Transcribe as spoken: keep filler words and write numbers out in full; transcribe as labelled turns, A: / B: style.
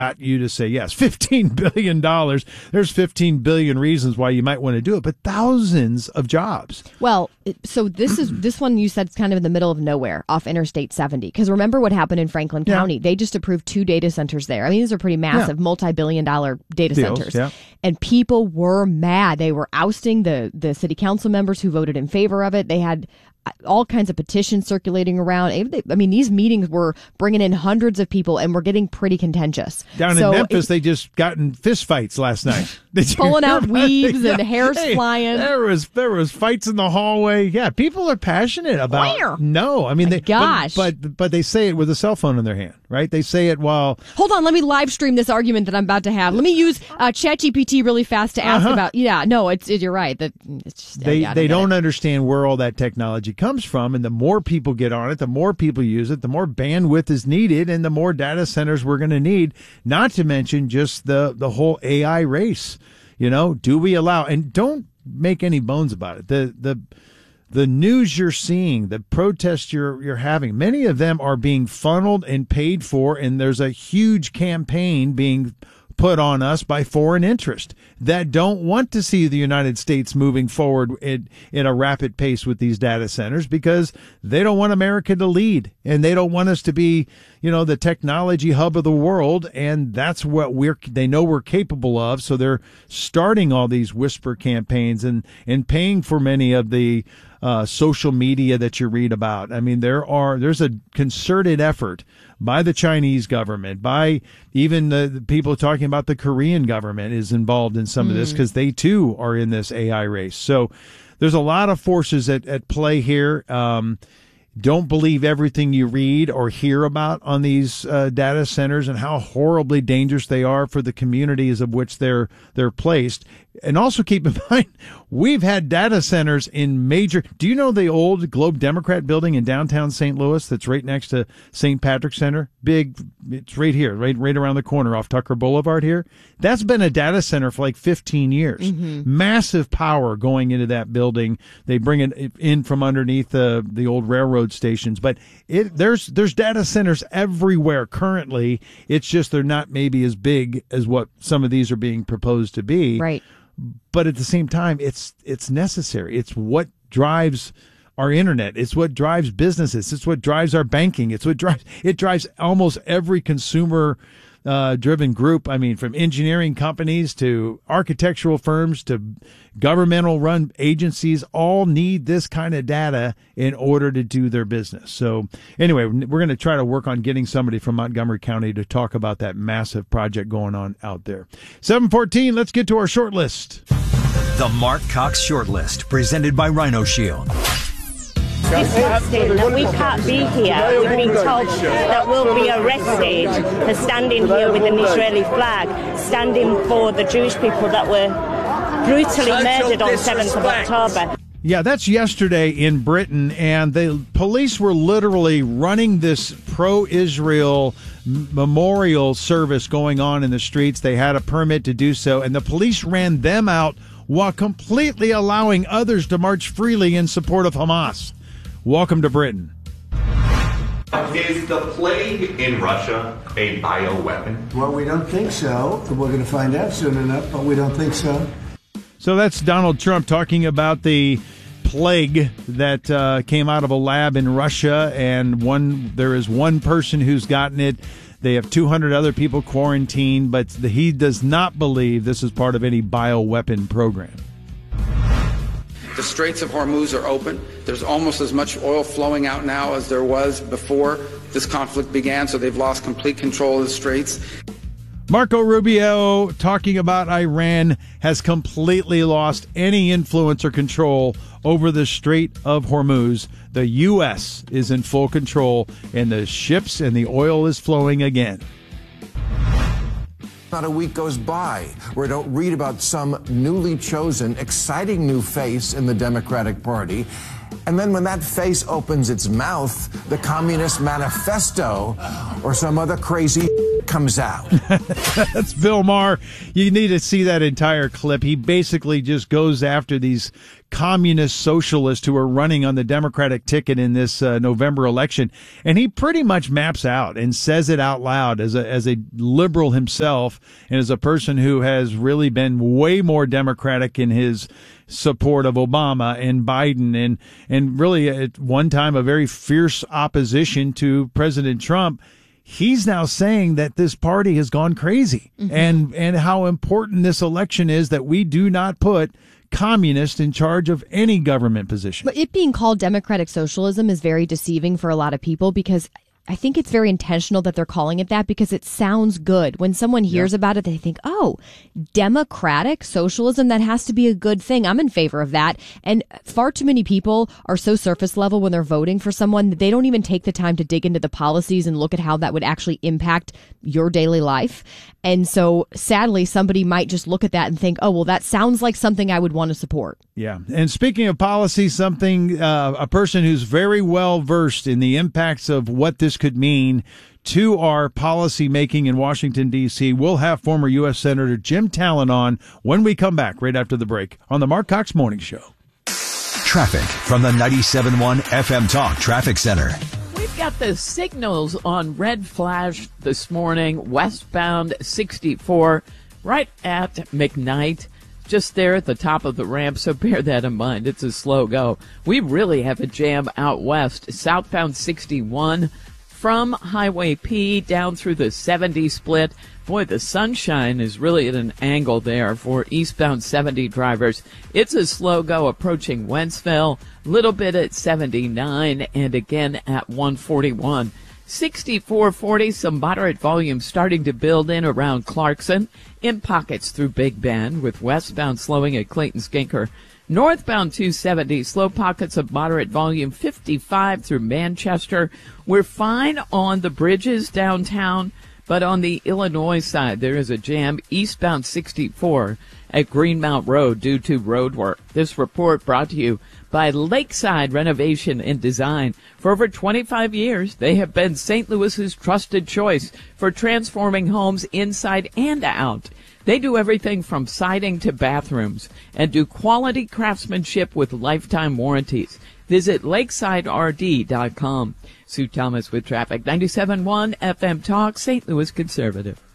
A: got you to say yes. fifteen billion dollars. There's fifteen billion reasons why you might want to do it, but thousands of jobs.
B: Well, so this is this one you said is kind of in the middle of nowhere off Interstate seventy. Because remember what happened in Franklin
A: Yeah.
B: County? They just approved two data centers there. I mean, these are pretty massive,
A: Yeah.
B: multi-billion dollar data
A: Deals,
B: centers.
A: yeah.
B: And people were mad. They were ousting the, the city council members who voted in favor of it. They had all kinds of petitions circulating around. I mean, these meetings were bringing in hundreds of people and were getting pretty contentious.
A: Down
B: so
A: in Memphis,
B: it,
A: they just got in fist fights last night.
B: pulling out weaves and hairs
A: hey,
B: flying.
A: There was there was fights in the hallway. Yeah, people are passionate about.
B: Where?
A: No, I mean,
B: My
A: they,
B: gosh.
A: But, but but they say it with a cell phone in their hand, right? They say it while.
B: Hold on, let me live stream this argument that I'm about to have. Let me use uh, ChatGPT really fast to ask
A: Uh-huh.
B: about. Yeah, no, it's it, you're right. That it's just,
A: They
B: yeah, I
A: they
B: don't,
A: don't understand where all that technology comes from, and the more people get on it, the more people use it, the more bandwidth is needed, and the more data centers we're going to need. Not to mention just the the whole A I race. You know, do we allow? And don't make any bones about it. The the the news you're seeing, the protests you're you're having, many of them are being funneled and paid for, and there's a huge campaign being put on us by foreign interest that don't want to see the United States moving forward in, in a rapid pace with these data centers because they don't want America to lead and they don't want us to be, you know, the technology hub of the world. And that's what we're, they know we're capable of. So they're starting all these whisper campaigns and, and paying for many of the Uh, social media that you read about. I mean, there are there's a concerted effort by the Chinese government, by even the, the people talking about the Korean government is involved in some mm. of this because they too are in this A I race. So there's a lot of forces at, at play here. Um, don't believe everything you read or hear about on these uh, data centers and how horribly dangerous they are for the communities of which they're they're placed. And also keep in mind, we've had data centers in major. Do you know the old Globe Democrat building in downtown Saint Louis that's right next to Saint Patrick's Center? Big, it's right here, right, right around the corner off Tucker Boulevard here. That's been a data center for like fifteen years. Mm-hmm. Massive power going into that building. They bring it in from underneath the the old railroad stations, but it there's there's data centers everywhere currently. It's just they're not maybe as big as what some of these are being proposed to be.
B: Right.
A: But at the same time, it's it's necessary. It's what drives our internet. It's what drives businesses. It's what drives our banking. It's what drives it drives almost every consumer uh, driven group. I mean, from engineering companies to architectural firms to governmental run agencies, all need this kind of data in order to do their business. So anyway, we're going to try to work on getting somebody from Montgomery County to talk about that massive project going on out there. seven fourteen, let's get to our short list.
C: The Mark Cox Short List, presented by Rhino Shield.
D: Disgusting that we can't be here. We've been told that we'll be arrested for standing here with an Israeli flag, standing for the Jewish people that were brutally murdered on seventh of October.
A: Yeah, that's yesterday in Britain, and the police were literally running this pro-Israel memorial service going on in the streets. They had a permit to do so, and the police ran them out while completely allowing others to march freely in support of Hamas. Welcome to Britain.
E: Is the plague in Russia a bioweapon?
F: Well, we don't think so. We're going to find out soon enough, but we don't think so.
A: So that's Donald Trump talking about the plague that uh, came out of a lab in Russia, and one there is one person who's gotten it. They have two hundred other people quarantined, but the, he does not believe this is part of any bioweapon program.
G: The Straits of Hormuz are open. There's almost as much oil flowing out now as there was before this conflict began, so they've lost complete control of the Straits.
A: Marco Rubio, talking about Iran, has completely lost any influence or control over the Strait of Hormuz. The U S is in full control, and the ships and the oil is flowing again.
H: Not a week goes by where I don't read about some newly chosen, exciting new face in the Democratic Party. And then when that face opens its mouth, the Communist Manifesto or some other crazy comes out.
A: That's Bill Maher. You need to see that entire clip. He basically just goes after these communist socialists who are running on the Democratic ticket in this uh, November election. And he pretty much maps out and says it out loud as a, as a liberal himself and as a person who has really been way more Democratic in his support of Obama and Biden and, and really at one time a very fierce opposition to President Trump. He's now saying that this party has gone crazy mm-hmm. and, and how important this election is, that we do not put communist in charge of any government position.
B: But it being called democratic socialism is very deceiving for a lot of people, because I think it's very intentional that they're calling it that, because it sounds good. When someone hears yeah. about it, they think, oh, democratic socialism, that has to be a good thing. I'm in favor of that. And far too many people are so surface level when they're voting for someone that they don't even take the time to dig into the policies and look at how that would actually impact your daily life. And so sadly, somebody might just look at that and think, oh, well, that sounds like something I would want to support.
A: Yeah. And speaking of policy, something, uh, a person who's very well versed in the impacts of what this could mean to our policy making in Washington, D C. We'll have former U S Senator Jim Talent on when we come back right after the break on the Mark Cox Morning Show.
C: Traffic from the ninety-seven point one F M Talk Traffic Center.
I: We've got the signals on red flash this morning, westbound sixty-four, right at McKnight, just there at the top of the ramp, so bear that in mind. It's a slow go. We really have a jam out west, southbound sixty-one, from Highway P down through the seventy split. Boy, the sunshine is really at an angle there for eastbound seventy drivers. It's a slow go approaching Wentzville, little bit at seventy-nine, and again at one forty-one. sixty-four forty, some moderate volume starting to build in around Clarkson, in pockets through Big Bend, with westbound slowing at Clayton Skinker. Northbound two seventy, slow pockets of moderate volume, fifty-five through Manchester. We're fine on the bridges downtown, but on the Illinois side, there is a jam eastbound sixty-four at Greenmount Road due to road work. This report brought to you by Lakeside Renovation and Design. For over twenty-five years, they have been Saint Louis's trusted choice for transforming homes inside and out. They do everything from siding to bathrooms and do quality craftsmanship with lifetime warranties. Visit lakeside r d dot com. Sue Thomas with traffic. ninety-seven point one F M Talk, Saint Louis Conservative.